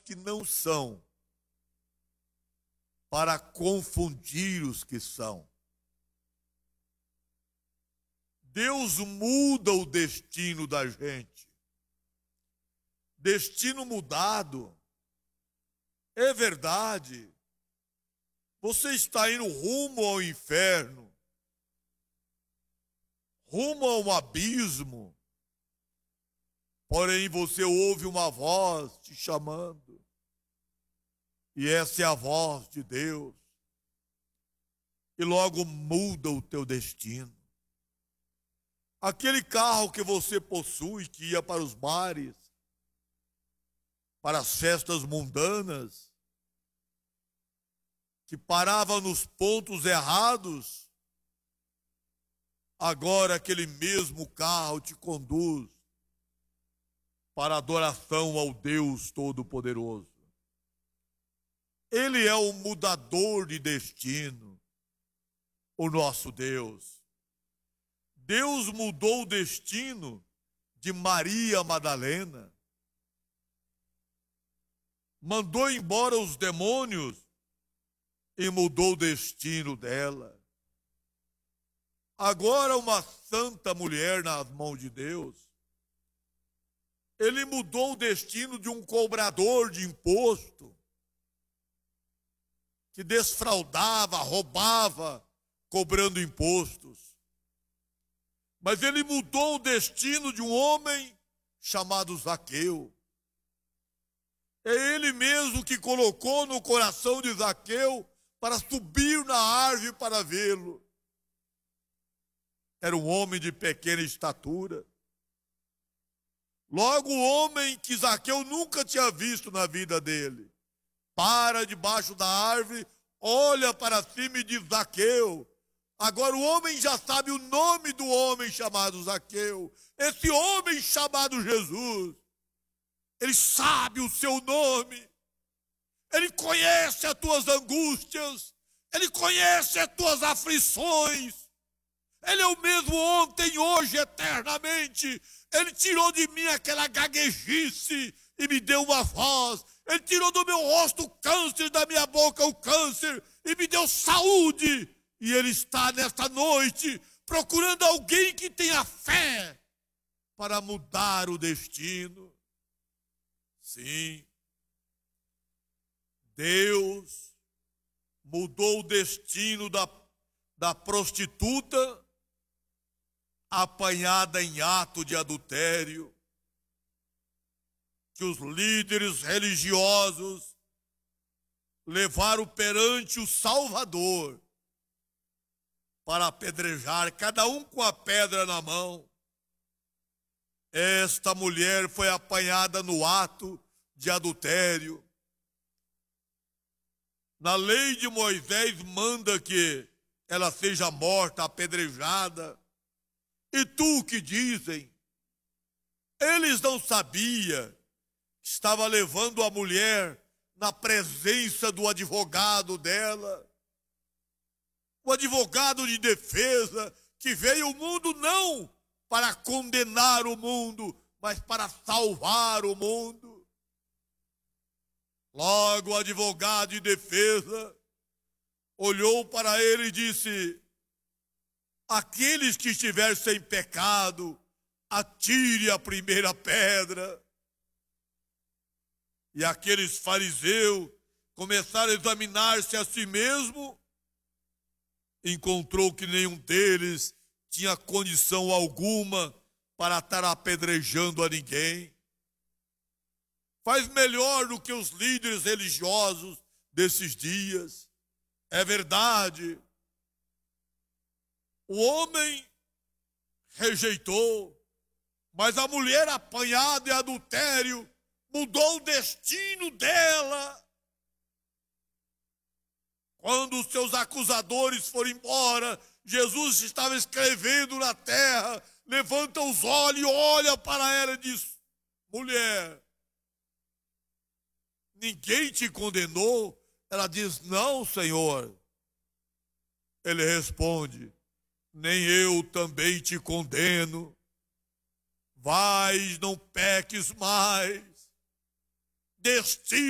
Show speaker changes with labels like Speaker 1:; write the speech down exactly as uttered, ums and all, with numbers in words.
Speaker 1: que não são, para confundir os que são. Deus muda o destino da gente. Destino mudado. É verdade. Você está indo rumo ao inferno, rumo a um abismo. Porém, você ouve uma voz te chamando. E essa é a voz de Deus. E logo muda o teu destino. Aquele carro que você possui, que ia para os bares, para as festas mundanas, que parava nos pontos errados, agora aquele mesmo carro te conduz para a adoração ao Deus Todo-Poderoso. Ele é o mudador de destino, o nosso Deus. Deus mudou o destino de Maria Madalena. Mandou embora os demônios e mudou o destino dela. Agora uma santa mulher nas mãos de Deus. Ele mudou o destino de um cobrador de imposto, que desfraudava, roubava, cobrando impostos. Mas ele mudou o destino de um homem chamado Zaqueu. É ele mesmo que colocou no coração de Zaqueu para subir na árvore para vê-lo. Era um homem de pequena estatura. Logo, o homem que Zaqueu nunca tinha visto na vida dele, para debaixo da árvore, olha para cima e diz: Zaqueu. Agora o homem já sabe o nome do homem chamado Zaqueu. Esse homem chamado Jesus. Ele sabe o seu nome. Ele conhece as tuas angústias. Ele conhece as tuas aflições. Ele é o mesmo ontem, hoje, eternamente. Ele tirou de mim aquela gaguejice e me deu uma voz. Ele tirou do meu rosto o câncer, da minha boca o câncer, e me deu saúde. E Ele está nesta noite procurando alguém que tenha fé para mudar o destino. Sim, Deus mudou o destino da, da prostituta apanhada em ato de adultério, que os líderes religiosos levaram perante o Salvador para apedrejar, cada um com a pedra na mão. Esta mulher foi apanhada no ato de adultério. Na lei de Moisés manda que ela seja morta, apedrejada. E tu o que dizem? Eles não sabiam que estava levando a mulher na presença do advogado dela. O advogado de defesa que veio ao mundo não para condenar o mundo, mas para salvar o mundo. Logo o advogado de defesa olhou para ele e disse: aqueles que estiverem sem pecado, atire a primeira pedra. E aqueles fariseus começaram a examinar-se a si mesmo. Encontrou que nenhum deles tinha condição alguma para estar apedrejando a ninguém. Faz melhor do que os líderes religiosos desses dias. É verdade. O homem rejeitou, mas a mulher apanhada em adultério mudou o destino dela. Quando os seus acusadores foram embora, Jesus estava escrevendo na terra, levanta os olhos e olha para ela e diz: mulher, ninguém te condenou? Ela diz: não, Senhor. Ele responde: nem eu também te condeno. Vais, não peques mais. Destino